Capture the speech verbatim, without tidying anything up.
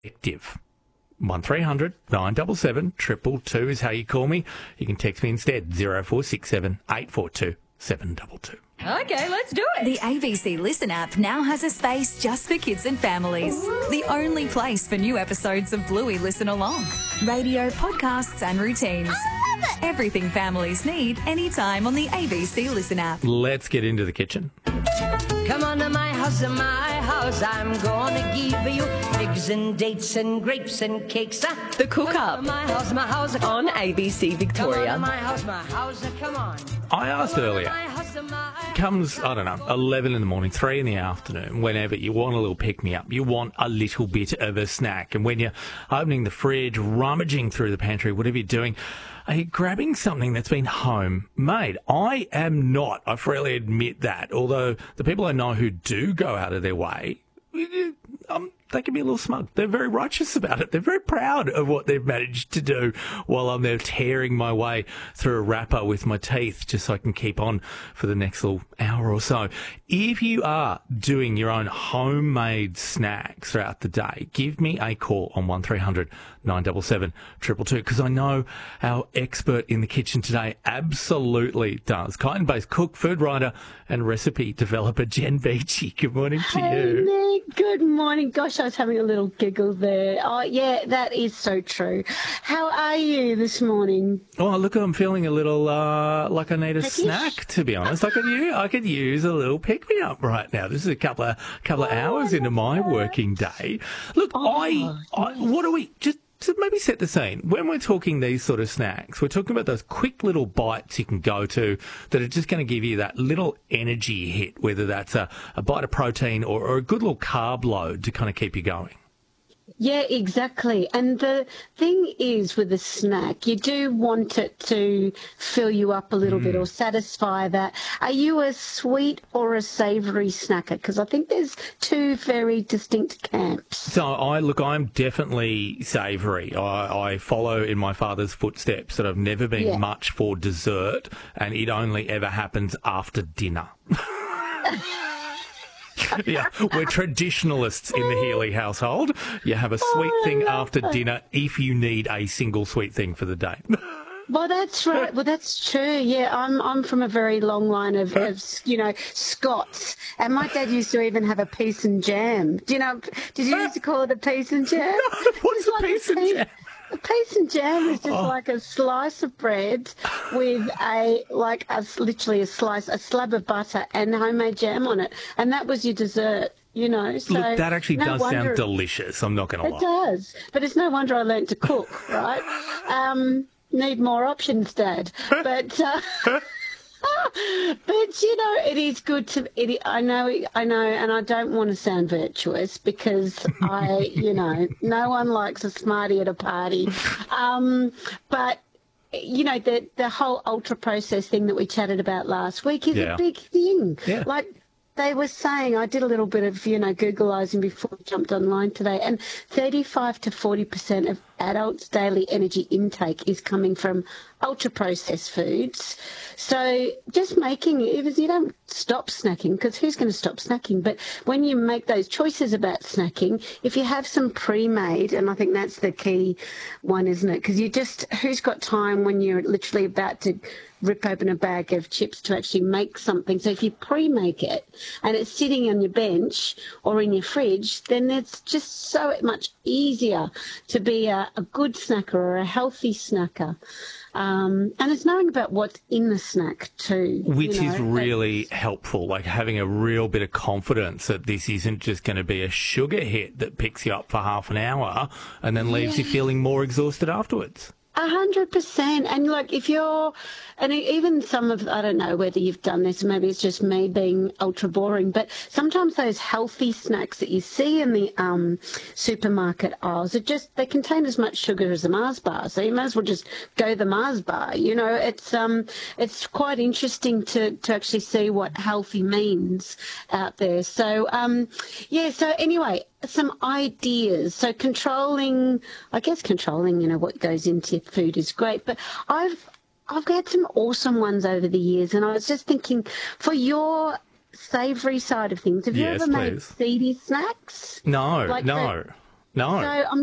Active. one three hundred nine seven seven triple two is how you call me. You can text me instead, zero four six seven eight four two seven two two. Okay, let's do it. The A B C Listen app now has a space just for kids and families. The only place for new episodes of Bluey Listen Along. Radio, podcasts and routines. I love it. Everything families need anytime on the A B C Listen app. Let's get into the kitchen. Come on to my house, my house. I'm gonna give you eggs and dates and grapes and cakes. The Cook Up My house, my house. on A B C Come on to Victoria. my house, my house. Come on. I asked earlier, My house, my comes, I don't know, eleven in the morning, three in the afternoon, whenever you want a little pick-me-up, you want a little bit of a snack. And when you're opening the fridge, rummaging through the pantry, whatever you're doing, are you grabbing something that's been homemade? I am not. I freely admit that. Although the people I know who do go out of their way, um, they can be a little smug. They're very righteous about it. They're very proud of what they've managed to do while I'm there tearing my way through a wrapper with my teeth just so I can keep on for the next little hour or so. If you are doing your own homemade snacks throughout the day, give me a call on one three hundred nine seven seven triple two because I know our expert in the kitchen today absolutely does. Kyneton-based cook, food writer and recipe developer Jen Beachy. Good morning to Hey, you. Nick. Good morning. Gosh, I was having a little giggle there. Oh, yeah, that is so true. How are you this morning? Oh, look, I'm feeling a little uh, like I need a Peckish? snack, to be honest. I could use, I could use a little pick-me-up right now. This is a couple of couple of Oh, hours I into love my that. working day. Look, Oh, I, I, what do we just to maybe set the scene? When we're talking these sort of snacks, we're talking about those quick little bites you can go to that are just going to give you that little energy hit, whether that's a, a bite of protein or, or a good little carb load to kind of keep you going. Yeah, exactly. And the thing is with a snack, you do want it to fill you up a little bit or satisfy that. Are you a sweet or a savoury snacker? Because I think there's two very distinct camps. So I look, I'm definitely savoury. I, I follow in my father's footsteps that I've never been Yeah. much for dessert, and it only ever happens after dinner. Yeah, we're traditionalists in the Healy household. You have a sweet Oh, I thing love after that. dinner if you need a single sweet thing for the day. Well, that's right. Well, that's true. Yeah, I'm I'm from a very long line of, of you know, Scots, and my dad used to even have a piece and jam. Do you know? Did you used to call it a piece and jam? What's It's a like piece and piece- jam? A piece and jam is just Oh. like a slice of bread with a like a literally a slice, a slab of butter and homemade jam on it, and that was your dessert. You know, so Look, that actually no does wonder- sound delicious. I'm not going to It lie. does, but it's no wonder I learnt to cook, right? Um, need more options, Dad. But uh, but you know, it is good to. It, I know, I know, and I don't want to sound virtuous because I, you know, no one likes a smartie at a party. Um, but you know, the the whole ultra processed thing that we chatted about last week is Yeah. a big thing. Yeah. Like. They were saying, I did a little bit of, you know, Googleizing before I jumped online today, and thirty-five to forty percent of adults' daily energy intake is coming from ultra-processed foods. So just making, even you don't stop snacking, because who's going to stop snacking? But when you make those choices about snacking, if you have some pre-made, and I think that's the key one, isn't it? Because you just, who's got time when you're literally about to rip open a bag of chips to actually make something. So if you pre-make it and it's sitting on your bench or in your fridge, then it's just so much easier to be a, a good snacker or a healthy snacker. Um, and it's knowing about what's in the snack too. Which you know, is really helpful, like having a real bit of confidence that this isn't just going to be a sugar hit that picks you up for half an hour and then leaves you feeling more exhausted afterwards. A hundred percent. And like if you're, and even some of, I don't know whether you've done this, maybe it's just me being ultra boring, but sometimes those healthy snacks that you see in the um, supermarket aisles are just, they contain as much sugar as a Mars bar. So you might as well just go the Mars bar. You know, it's um, it's quite interesting to, to actually see what healthy means out there. So, um, yeah, so anyway, some ideas. So controlling, I guess controlling, you know, what goes into your food is great, but I've I've had some awesome ones over the years, and I was just thinking, for your savoury side of things, have you Yes, ever made please. seedy snacks? No, Like no. the- No. So I'm